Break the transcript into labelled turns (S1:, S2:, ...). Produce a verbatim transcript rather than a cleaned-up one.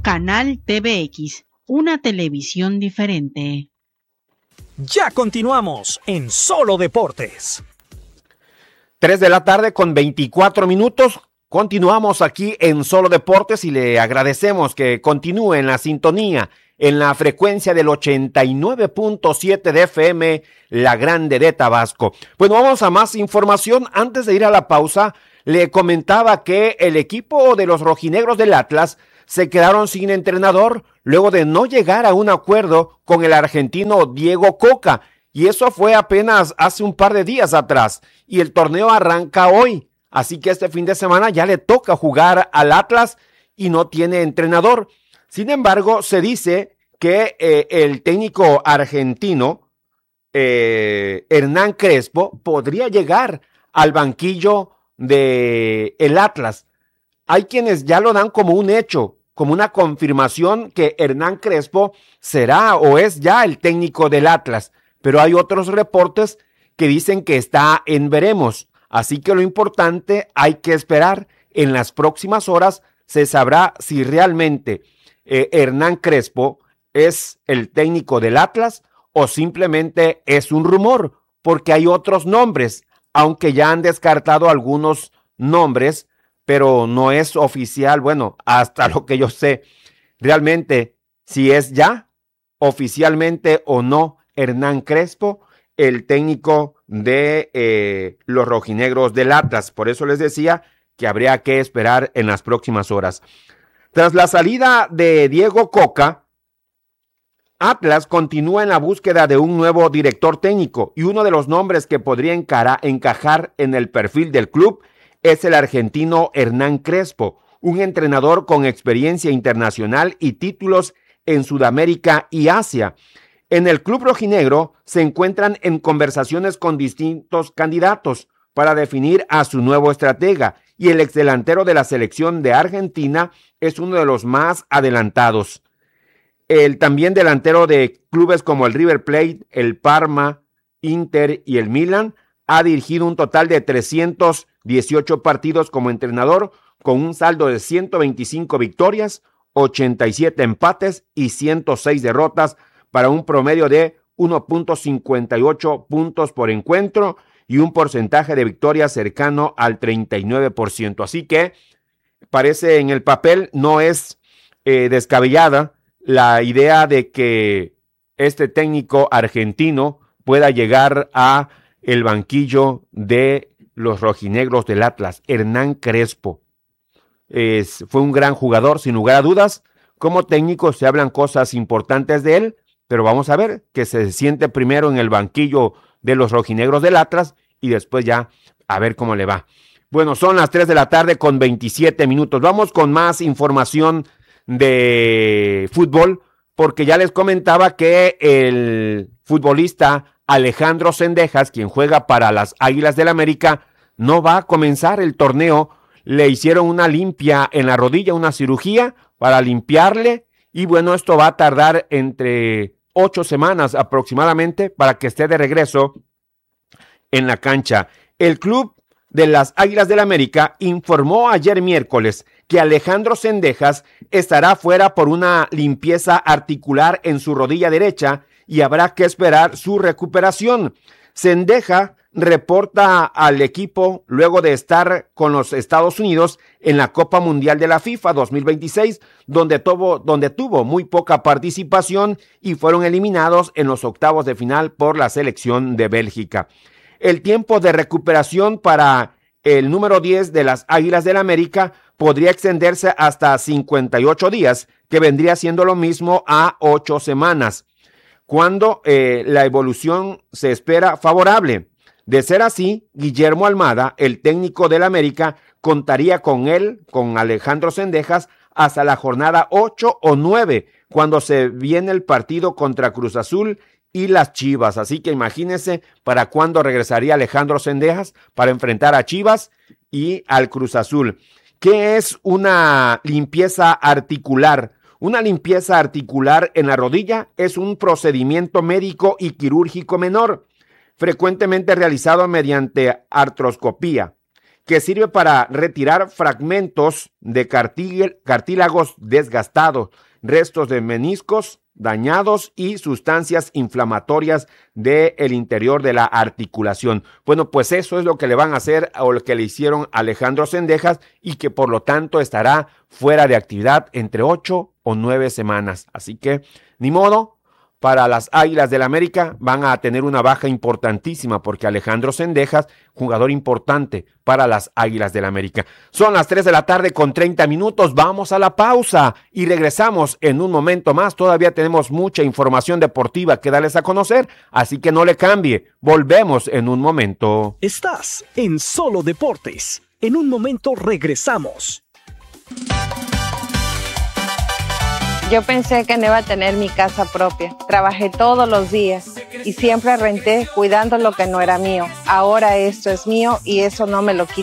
S1: Canal T V X, una televisión diferente.
S2: Ya continuamos en Solo Deportes.
S3: tres de la tarde con veinticuatro minutos. Continuamos aquí en Solo Deportes y le agradecemos que continúe en la sintonía, en la frecuencia del ochenta y nueve punto siete de F M, La Grande de Tabasco. Bueno, vamos a más información. Antes de ir a la pausa, le comentaba que el equipo de los rojinegros del Atlas se quedaron sin entrenador luego de no llegar a un acuerdo con el argentino Diego Coca, y eso fue apenas hace un par de días atrás, y el torneo arranca hoy, así que este fin de semana ya le toca jugar al Atlas y no tiene entrenador. Sin embargo, se dice que eh, el técnico argentino eh, Hernán Crespo podría llegar al banquillo de el Atlas. Hay quienes ya lo dan como un hecho, como una confirmación que Hernán Crespo será o es ya el técnico del Atlas, pero hay otros reportes que dicen que está en veremos, así que lo importante hay que esperar. En las próximas horas se sabrá si realmente eh, Hernán Crespo es el técnico del Atlas o simplemente es un rumor, porque hay otros nombres, aunque ya han descartado algunos nombres, pero no es oficial. Bueno, hasta lo que yo sé, realmente si es ya oficialmente o no Hernán Crespo el técnico de eh, los rojinegros del Atlas. Por eso les decía que habría que esperar en las próximas horas. Tras la salida de Diego Coca, Atlas continúa en la búsqueda de un nuevo director técnico, y uno de los nombres que podría encara, encajar en el perfil del club es el argentino Hernán Crespo, un entrenador con experiencia internacional y títulos en Sudamérica y Asia. En el club rojinegro se encuentran en conversaciones con distintos candidatos para definir a su nuevo estratega, y el exdelantero de la selección de Argentina es uno de los más adelantados. El también delantero de clubes como el River Plate, el Parma, Inter y el Milan ha dirigido un total de trescientos dieciocho partidos como entrenador, con un saldo de ciento veinticinco victorias, ochenta y siete empates y ciento seis derrotas, para un promedio de uno punto cincuenta y ocho puntos por encuentro y un porcentaje de victorias cercano al treinta y nueve por ciento. Así que parece, en el papel no es eh, descabellada la idea de que este técnico argentino pueda llegar a el banquillo de los rojinegros del Atlas. Hernán Crespo es, fue un gran jugador, sin lugar a dudas. Como técnico se hablan cosas importantes de él, pero vamos a ver que se siente primero en el banquillo de los rojinegros del Atlas y después ya a ver cómo le va. Bueno, son las tres de la tarde con veintisiete minutos. Vamos con más información de fútbol, porque ya les comentaba que el futbolista Alejandro Zendejas, quien juega para las Águilas del América, no va a comenzar el torneo. Le hicieron una limpia en la rodilla, una cirugía para limpiarle, y bueno, esto va a tardar entre ocho semanas aproximadamente para que esté de regreso en la cancha. El club de las Águilas del América informó ayer miércoles que Alejandro Zendejas estará fuera por una limpieza articular en su rodilla derecha y habrá que esperar su recuperación. Zendejas reporta al equipo luego de estar con los Estados Unidos en la Copa Mundial de la FIFA dos mil veintiséis, donde tuvo, donde tuvo muy poca participación y fueron eliminados en los octavos de final por la selección de Bélgica. El tiempo de recuperación para el número diez de las Águilas del América podría extenderse hasta cincuenta y ocho días, que vendría siendo lo mismo a ocho semanas, cuando eh, la evolución se espera favorable. De ser así, Guillermo Almada, el técnico del América, contaría con él, con Alejandro Zendejas, hasta la jornada ocho o nueve, cuando se viene el partido contra Cruz Azul y las Chivas. Así que imagínense para cuándo regresaría Alejandro Zendejas para enfrentar a Chivas y al Cruz Azul. ¿Qué es una limpieza articular? Una limpieza articular en la rodilla es un procedimiento médico y quirúrgico menor, frecuentemente realizado mediante artroscopía, que sirve para retirar fragmentos de cartíl- cartílagos desgastados, restos de meniscos dañados y sustancias inflamatorias del interior de la articulación. Bueno, pues eso es lo que le van a hacer o lo que le hicieron a Alejandro Zendejas y que por lo tanto estará fuera de actividad entre ocho o nueve semanas. Así que, ni modo, para las Águilas del América van a tener una baja importantísima porque Alejandro Zendejas, jugador importante para las Águilas del América. Son las tres de la tarde con treinta minutos, vamos a la pausa y regresamos en un momento más. Todavía tenemos mucha información deportiva que darles a conocer, así que no le cambie, volvemos en un momento.
S2: Estás en Solo Deportes. En un momento regresamos.
S4: Yo pensé que no iba a tener mi casa propia. Trabajé todos los días y siempre renté cuidando lo que no era mío. Ahora esto es mío y eso no me lo quita